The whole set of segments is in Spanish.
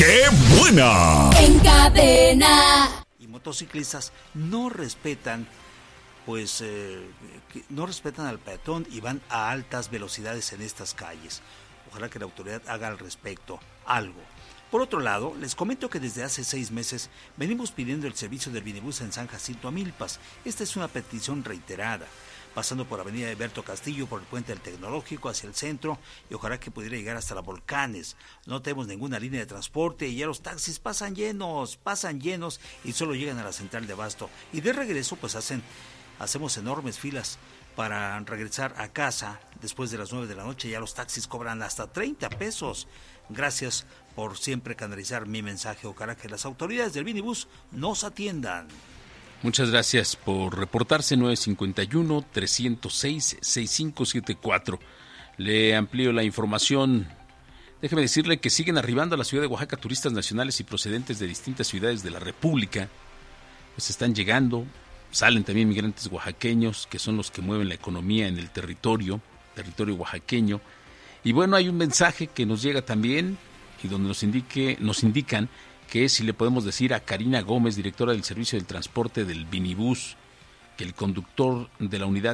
¡Qué buena! En Cadena. Y motociclistas no respetan, no respetan al peatón y van a altas velocidades en estas calles. Ojalá que la autoridad haga al respecto algo. Por otro lado, les comento que desde hace 6 meses venimos pidiendo el servicio del Binibús en San Jacinto a Milpas. Esta es una petición reiterada, pasando por Avenida Alberto Castillo, por el Puente del Tecnológico hacia el centro, y ojalá que pudiera llegar hasta la Volcanes. No tenemos ninguna línea de transporte y ya los taxis pasan llenos y solo llegan a la central de abasto. Y de regreso pues hacemos enormes filas para regresar a casa después de las 9 de la noche. Ya los taxis cobran hasta 30 pesos. Gracias por siempre canalizar mi mensaje. Ojalá que las autoridades del Binibús nos atiendan. Muchas gracias por reportarse. 951-306-6574. Le amplío la información. Déjeme decirle que siguen arribando a la ciudad de Oaxaca turistas nacionales y procedentes de distintas ciudades de la República. Pues están llegando. Salen también migrantes oaxaqueños, que son los que mueven la economía en el territorio oaxaqueño. Y bueno, hay un mensaje que nos llega también y donde nos indican que si le podemos decir a Karina Gómez, directora del Servicio del Transporte del Binibús, que el conductor de la unidad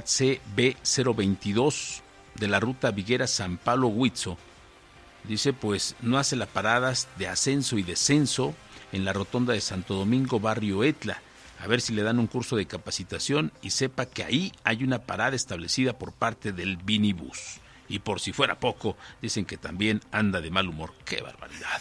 CB022 de la ruta Viguera-San Pablo-Huitzo, dice pues no hace las paradas de ascenso y descenso en la rotonda de Santo Domingo, barrio Etla. A ver si le dan un curso de capacitación y sepa que ahí hay una parada establecida por parte del Binibús. Y por si fuera poco, dicen que también anda de mal humor. ¡Qué barbaridad!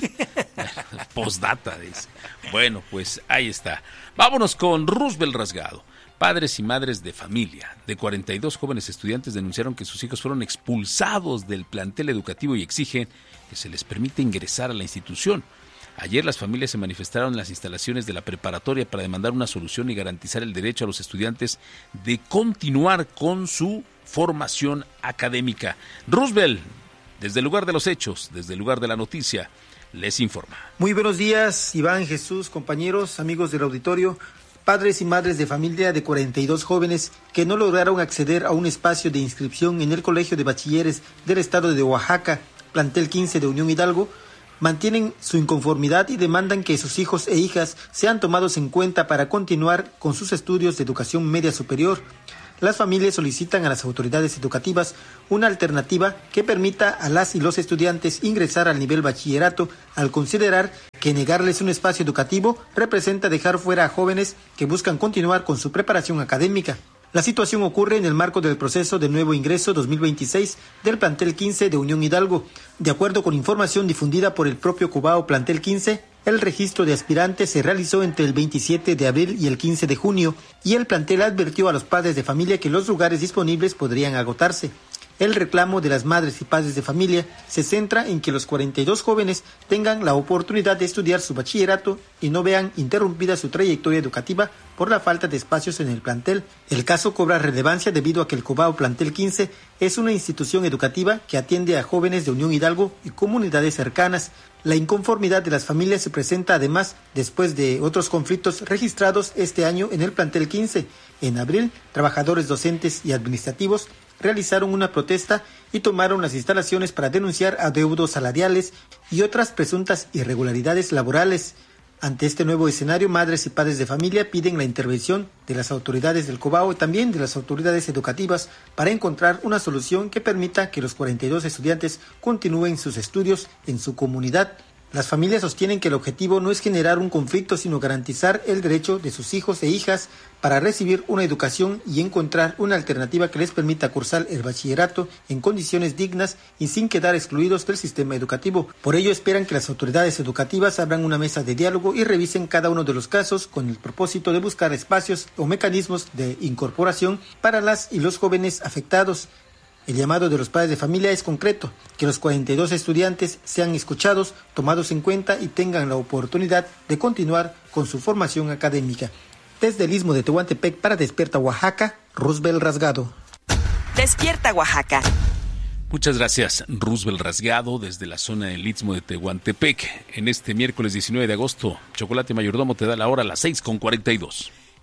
Postdata, dice. Bueno, pues ahí está. Vámonos con Roosevelt Rasgado. Padres y madres de familia de 42 jóvenes estudiantes denunciaron que sus hijos fueron expulsados del plantel educativo y exigen que se les permita ingresar a la institución. Ayer las familias se manifestaron en las instalaciones de la preparatoria para demandar una solución y garantizar el derecho a los estudiantes de continuar con su formación académica. Roosevelt, desde el lugar de los hechos, desde el lugar de la noticia, les informa. Muy buenos días, Iván, Jesús, compañeros, amigos del auditorio, padres y madres de familia de 42 jóvenes que no lograron acceder a un espacio de inscripción en el Colegio de Bachilleres del Estado de Oaxaca, plantel 15 de Unión Hidalgo, mantienen su inconformidad y demandan que sus hijos e hijas sean tomados en cuenta para continuar con sus estudios de educación media superior. Las familias solicitan a las autoridades educativas una alternativa que permita a las y los estudiantes ingresar al nivel bachillerato, al considerar que negarles un espacio educativo representa dejar fuera a jóvenes que buscan continuar con su preparación académica. La situación ocurre en el marco del proceso de nuevo ingreso 2026 del plantel 15 de Unión Hidalgo. De acuerdo con información difundida por el propio Cubao plantel 15, el registro de aspirantes se realizó entre el 27 de abril y el 15 de junio y el plantel advirtió a los padres de familia que los lugares disponibles podrían agotarse. El reclamo de las madres y padres de familia se centra en que los 42 jóvenes tengan la oportunidad de estudiar su bachillerato y no vean interrumpida su trayectoria educativa por la falta de espacios en el plantel. El caso cobra relevancia debido a que el Cobao Plantel 15 es una institución educativa que atiende a jóvenes de Unión Hidalgo y comunidades cercanas. La inconformidad de las familias se presenta además después de otros conflictos registrados este año en el plantel 15. En abril, trabajadores docentes y administrativos realizaron una protesta y tomaron las instalaciones para denunciar adeudos salariales y otras presuntas irregularidades laborales. Ante este nuevo escenario, madres y padres de familia piden la intervención de las autoridades del Cobao y también de las autoridades educativas para encontrar una solución que permita que los 42 estudiantes continúen sus estudios en su comunidad. Las familias sostienen que el objetivo no es generar un conflicto, sino garantizar el derecho de sus hijos e hijas para recibir una educación y encontrar una alternativa que les permita cursar el bachillerato en condiciones dignas y sin quedar excluidos del sistema educativo. Por ello esperan que las autoridades educativas abran una mesa de diálogo y revisen cada uno de los casos con el propósito de buscar espacios o mecanismos de incorporación para las y los jóvenes afectados. El llamado de los padres de familia es concreto, que los 42 estudiantes sean escuchados, tomados en cuenta y tengan la oportunidad de continuar con su formación académica. Desde el Istmo de Tehuantepec para Despierta Oaxaca, Roosevelt Rasgado. Despierta Oaxaca. Muchas gracias, Roosevelt Rasgado, desde la zona del Istmo de Tehuantepec. En este miércoles 19 de agosto, Chocolate Mayordomo te da la hora a las 6:42.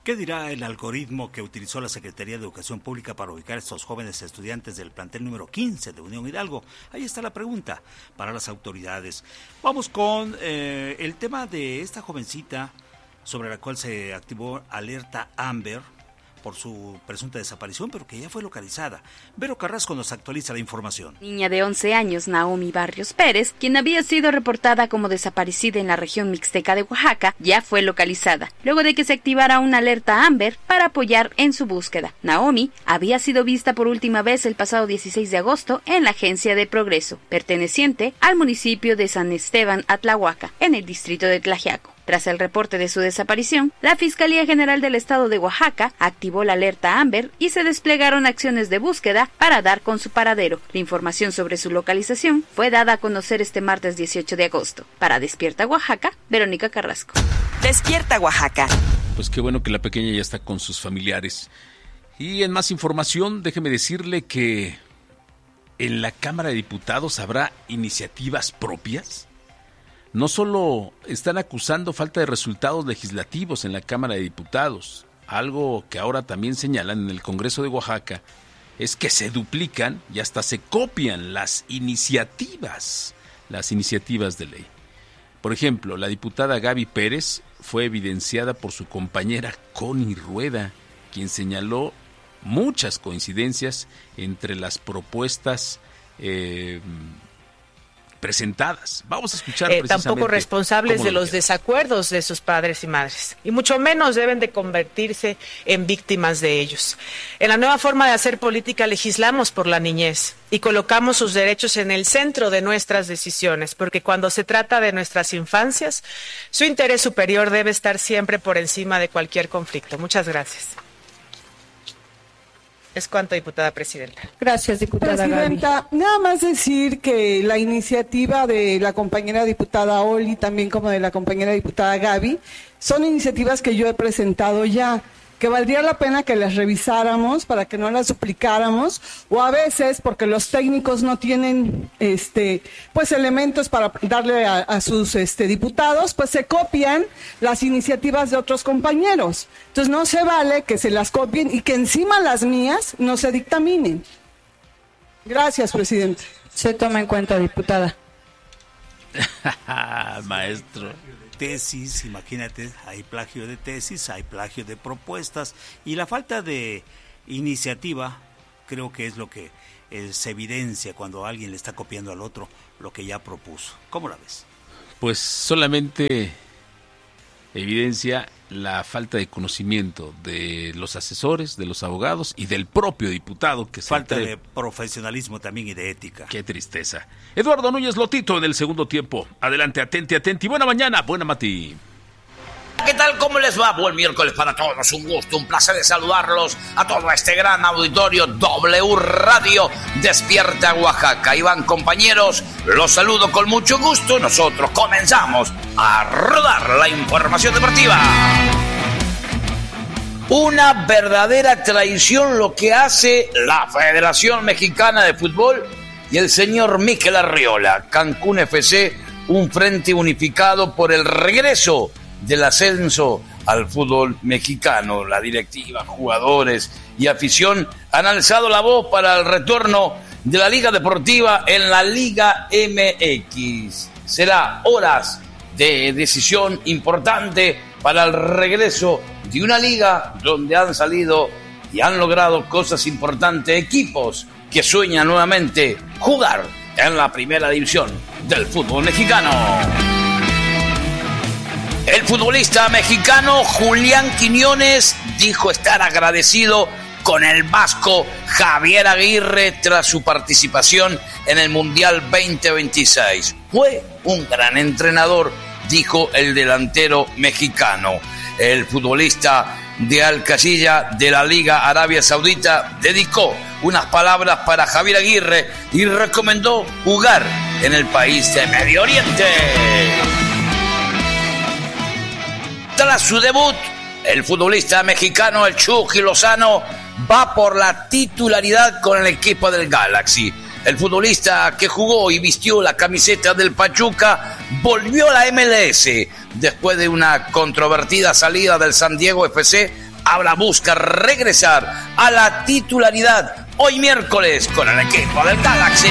¿Qué dirá el algoritmo que utilizó la Secretaría de Educación Pública para ubicar a estos jóvenes estudiantes del plantel número 15 de Unión Hidalgo? Ahí está la pregunta para las autoridades. Vamos con el tema de esta jovencita sobre la cual se activó alerta Amber por su presunta desaparición, pero que ya fue localizada. Vero Carrasco nos actualiza la información. Niña de 11 años, Naomi Barrios Pérez, quien había sido reportada como desaparecida en la región mixteca de Oaxaca, ya fue localizada, luego de que se activara una alerta Amber para apoyar en su búsqueda. Naomi había sido vista por última vez el pasado 16 de agosto en la Agencia de Progreso, perteneciente al municipio de San Esteban Atlahuaca, en el distrito de Tlaxiaco. Tras el reporte de su desaparición, la Fiscalía General del Estado de Oaxaca activó la alerta Amber y se desplegaron acciones de búsqueda para dar con su paradero. La información sobre su localización fue dada a conocer este martes 18 de agosto. Para Despierta Oaxaca, Verónica Carrasco. Despierta Oaxaca. Pues qué bueno que la pequeña ya está con sus familiares. Y en más información, déjeme decirle que en la Cámara de Diputados habrá iniciativas propias. No solo están acusando falta de resultados legislativos en la Cámara de Diputados, algo que ahora también señalan en el Congreso de Oaxaca, es que se duplican y hasta se copian las iniciativas de ley. Por ejemplo, la diputada Gaby Pérez fue evidenciada por su compañera Connie Rueda, quien señaló muchas coincidencias entre las propuestas presentadas. Vamos a escuchar precisamente. Tampoco responsables de los desacuerdos de sus padres y madres, y mucho menos deben de convertirse en víctimas de ellos. En la nueva forma de hacer política legislamos por la niñez y colocamos sus derechos en el centro de nuestras decisiones, porque cuando se trata de nuestras infancias, su interés superior debe estar siempre por encima de cualquier conflicto. Muchas gracias. Es cuanto, diputada presidenta. Gracias, diputada Presidenta, Gaby. Nada más decir que la iniciativa de la compañera diputada Oli, también como de la compañera diputada Gaby, son iniciativas que yo he presentado ya, que valdría la pena que las revisáramos para que no las duplicáramos, o a veces porque los técnicos no tienen pues elementos para darle a sus diputados, pues se copian las iniciativas de otros compañeros. Entonces no se vale que se las copien y que encima las mías no se dictaminen. Gracias, presidente. Se toma en cuenta, diputada. Maestro. Tesis, imagínate, hay plagio de tesis, hay plagio de propuestas, y la falta de iniciativa creo que es lo que se evidencia cuando alguien le está copiando al otro lo que ya propuso. ¿Cómo la ves? Pues solamente evidencia la falta de conocimiento de los asesores, de los abogados y del propio diputado que falta de profesionalismo también y de ética. Qué tristeza. Eduardo Núñez Lotito en el segundo tiempo. Adelante, atenti. Buena mañana, buena Mati. ¿Qué tal? ¿Cómo les va? Buen miércoles para todos, un gusto, un placer de saludarlos a todo este gran auditorio W Radio Despierta Oaxaca. Ahí van, compañeros, los saludo con mucho gusto. Nosotros comenzamos a rodar la información deportiva. Una verdadera traición lo que hace la Federación Mexicana de Fútbol y el señor Mikel Arriola. Cancún FC, un frente unificado por el regreso del ascenso al fútbol mexicano. La directiva, jugadores y afición han alzado la voz para el retorno de la Liga Deportiva en la Liga MX. Será horas de decisión importante para el regreso de una liga donde han salido y han logrado cosas importantes, equipos que sueñan nuevamente jugar en la primera división del fútbol mexicano. El futbolista mexicano Julián Quiñones dijo estar agradecido con el vasco Javier Aguirre tras su participación en el Mundial 2026. Fue un gran entrenador, dijo el delantero mexicano. El futbolista de Al Khalifa de la Liga Arabia Saudita dedicó unas palabras para Javier Aguirre y recomendó jugar en el país de Medio Oriente. Tras su debut, el futbolista mexicano el Chucky Lozano va por la titularidad con el equipo del Galaxy. El futbolista que jugó y vistió la camiseta del Pachuca volvió a la MLS después de una controvertida salida del San Diego FC ahora busca regresar a la titularidad hoy miércoles con el equipo del Galaxy.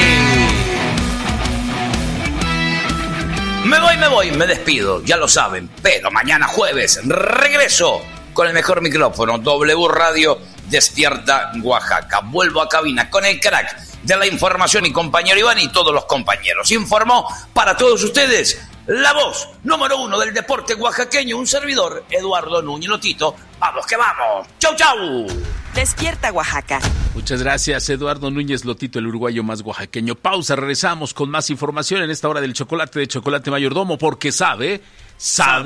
Me despido, ya lo saben, pero mañana jueves regreso con el mejor micrófono, W Radio Despierta Oaxaca. Vuelvo a cabina con el crack de la información y compañero Iván y todos los compañeros. Informó para todos ustedes la voz número 1 del deporte oaxaqueño, un servidor, Eduardo Núñez Lotito. ¡Vamos que vamos! ¡Chau, chau! Despierta Oaxaca. Muchas gracias, Eduardo Núñez Lotito, el uruguayo más oaxaqueño. Pausa, regresamos con más información en esta hora del chocolate de Chocolate Mayordomo, porque sabe